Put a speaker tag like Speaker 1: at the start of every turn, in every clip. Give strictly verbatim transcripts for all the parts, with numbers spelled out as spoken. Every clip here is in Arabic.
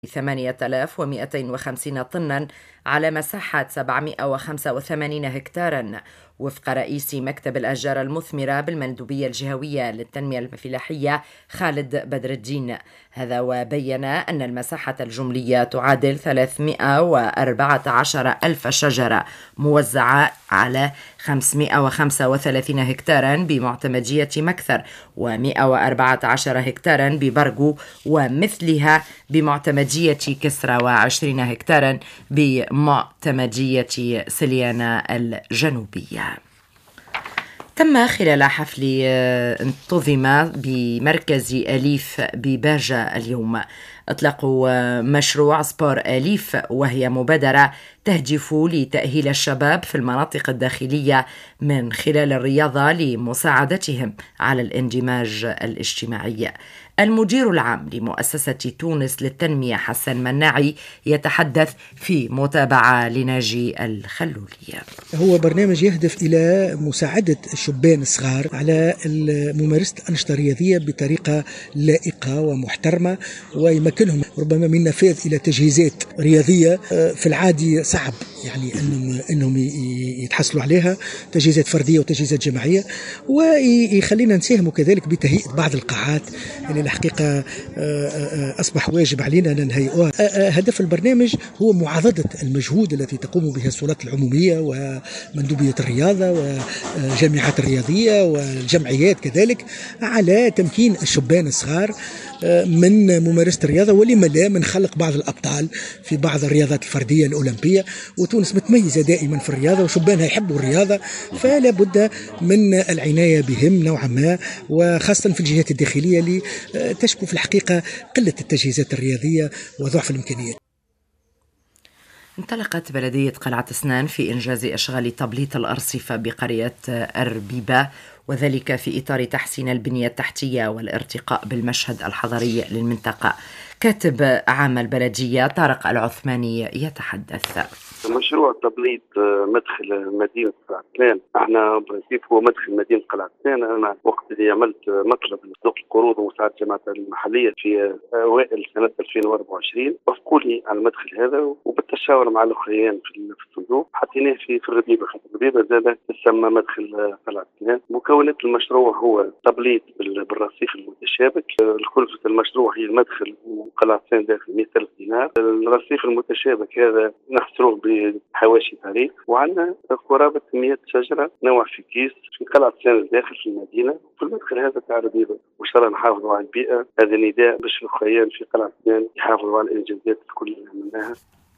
Speaker 1: ثمانية آلاف ومئتين وخمسين طنا على مساحة سبعمئة وخمسة وثمانين هكتارا وفق رئيس مكتب الأشجار المثمرة بالمندوبية الجهوية للتنمية الفلاحية خالد بدر الدين. هذا وبين أن المساحة الجملية تعادل ثلاثمئة وأربعة عشر ألف شجرة موزعة على خمسمئة وخمسة وثلاثين هكتارا بمعتمدية مكثر ومئة وأربعة عشر هكتارا ببرغو ومثلها بمعتمدية كسرى وعشرين هكتارا بمعتمدية سليانا الجنوبية. تم خلال حفل انتظم بمركز أليف بباجة اليوم إطلاق مشروع سبور أليف، وهي مبادرة تهدف لتأهيل الشباب في المناطق الداخلية من خلال الرياضة لمساعدتهم على الاندماج الاجتماعي. المدير العام لمؤسسة تونس للتنمية حسن مناعي يتحدث في متابعة لناجي الخلولي.
Speaker 2: هو برنامج يهدف إلى مساعدة الشبان الصغار على ممارسة الأنشطة الرياضية بطريقة لائقة ومحترمة، ويمكنهم ربما من نفاذ إلى تجهيزات رياضية في العادي صعب يعني أنهم, أنهم يتحصلوا عليها، تجهيزات فردية وتجهيزات جماعية، ويخلينا نساهموا كذلك بتهيئة بعض القاعات اللي الحقيقة أصبح واجب علينا أن نهيئوها. هدف البرنامج هو معاضدة المجهود التي تقوم بها السلطات العمومية ومندوبية الرياضة وجامعات الرياضية والجمعيات كذلك على تمكين الشبان الصغار من ممارسة الرياضة، ولما لا من خلق بعض الأبطال في بعض الرياضات الفردية الأولمبية. وتونس متميزة دائما في الرياضة وشبانها يحبوا الرياضة، فلا بد من العناية بهم نوعا ما، وخاصة في الجهات الداخلية اللي تشكو في الحقيقة قلة التجهيزات الرياضية وضعف الإمكانيات.
Speaker 1: انطلقت بلدية قلعة سنان في إنجاز إشغال تبليط الأرصفة بقرية أربيبة، وذلك في إطار تحسين البنية التحتية والارتقاء بالمشهد الحضري للمنطقة. كاتب عام البلدية طارق العثماني يتحدث.
Speaker 3: مشروع تبليط مدخل مدينة قلعة سنان، احنا برنسيب هو مدخل مدينة قلعة سنان. انا وقت اللي عملت مطلب لصندوق القروض ومساعدة الجماعات المحلية في اوائل سنة ألفين وأربعة وعشرين وافقوا لي على المدخل هذا، وبالتشاور مع الاخرين في الصندوق حطيناه في في الربيبة. خاطر الربيبة زاد تسمى مدخل قلعة سنان. مكونات المشروع هو تبليط بالرصيف المتشابك. الكلفة المشروع هي المدخل وقلعة سنان داخل مئة ألف دينار. الرصيف المتشابك هذا نحصروه بحواشي طريق، وعندنا قرابة مئة شجرة نوع في كيس في قلعة سنان داخل في المدينة في المدخل هذا تاع ربيبة. وإن شاء الله نحافظوا على البيئة. هذا نداء باش الأخرين في قلعة سنان يحافظوا على الإنجازات الكل اللي عملناها.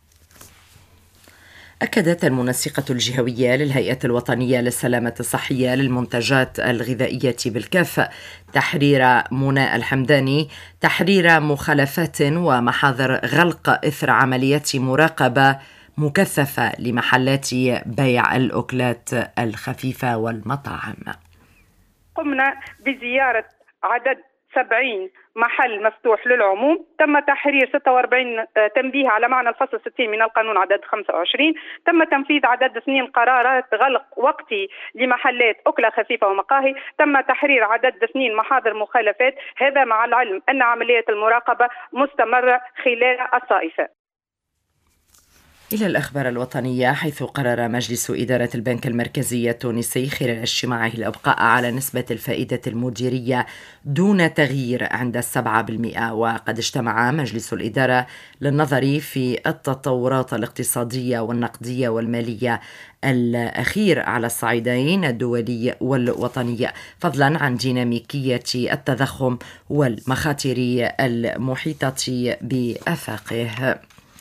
Speaker 1: أكدت المنسقة الجهوية للهيئة الوطنية للسلامة الصحية للمنتجات الغذائية بالكافة تحرير منى الحمداني تحرير مخالفات ومحاذر غلق إثر عملية مراقبة مكثفة لمحلات بيع الأكلات الخفيفة والمطاعم.
Speaker 4: قمنا بزيارة عدد سبعين محل مفتوح للعموم، تم تحرير ستة وأربعين تنبيه على معنى الفصل ستين من القانون عدد خمسة وعشرين، تم تنفيذ عدد اثنين قرارات غلق وقتي لمحلات أكلة خفيفة ومقاهي، تم تحرير عدد اثنين محاضر مخالفات، هذا مع العلم أن عملية المراقبة مستمرة خلال الصائفة.
Speaker 1: إلى الأخبار الوطنية، حيث قرر مجلس إدارة البنك المركزي التونسي خلال اجتماعه الإبقاء على نسبة الفائدة المديرية دون تغيير عند السبعة بالمئة. وقد اجتمع مجلس الإدارة للنظر في التطورات الاقتصادية والنقدية والمالية الأخير على الصعيدين الدولي والوطني، فضلا عن ديناميكية التضخم والمخاطر المحيطة بآفاقه.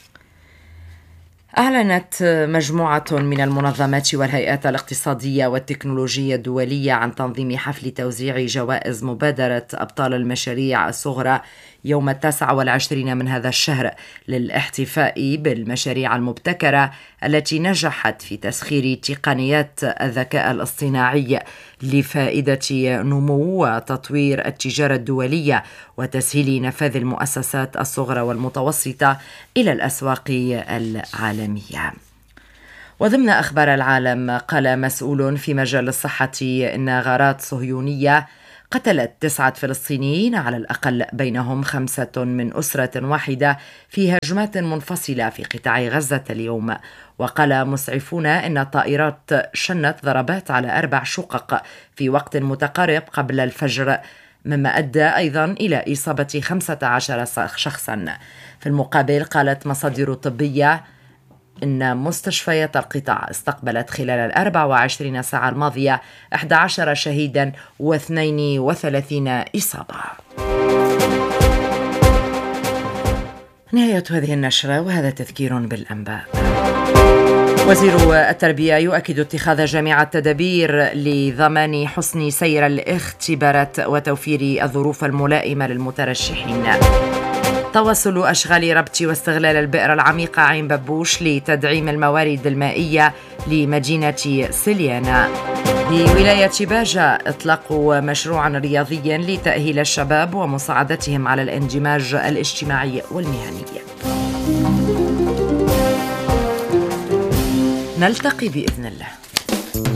Speaker 1: أعلنت مجموعة من المنظمات والهيئات الاقتصادية والتكنولوجية الدولية عن تنظيم حفل توزيع جوائز مبادرة أبطال المشاريع الصغرى يوم التاسع والعشرين من هذا الشهر للاحتفاء بالمشاريع المبتكرة التي نجحت في تسخير تقنيات الذكاء الاصطناعي لفائدة نمو وتطوير التجارة الدولية وتسهيل نفاذ المؤسسات الصغرى والمتوسطة إلى الأسواق العالمية. وضمن أخبار العالم، قال مسؤول في مجال الصحة إن غارات صهيونية قتلت تسعة فلسطينيين على الأقل، بينهم خمسة من أسرة واحدة في هجمات منفصلة في قطاع غزة اليوم. وقال مسعفون إن الطائرات شنت ضربات على أربع شقق في وقت متقارب قبل الفجر، مما أدى أيضا إلى إصابة خمسة عشر شخصا. في المقابل قالت مصادر طبية إن مستشفيات القطاع استقبلت خلال الأربع وعشرين ساعة الماضية أحد عشر شهيدا واثنين وثلاثين إصابة. نهاية هذه النشرة، وهذا تذكير بالأنباء. وزير التربية يؤكد اتخاذ جميع التدابير لضمان حسن سير الاختبارات وتوفير الظروف الملائمة للمترشحين. تواصل أشغال ربط واستغلال البئر العميقة عين ببوش لتدعيم الموارد المائية لمدينة سليانة. بولاية باجة اطلقوا مشروعا رياضيا لتأهيل الشباب ومساعدتهم على الاندماج الاجتماعي والمهني. نلتقي بإذن الله.